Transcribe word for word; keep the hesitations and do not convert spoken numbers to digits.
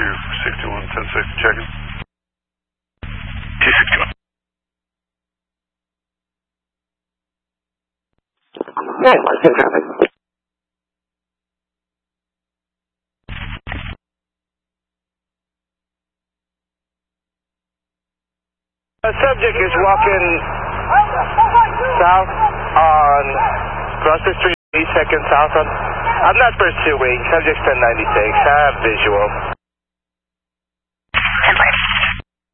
two sixty-one, ten six, checking. two sixty-one. Yeah, what's been happening? The subject is walking south on Gloucester Street, eight seconds south on. I'm not pursuing. Subject's ten ninety-six. I have visual.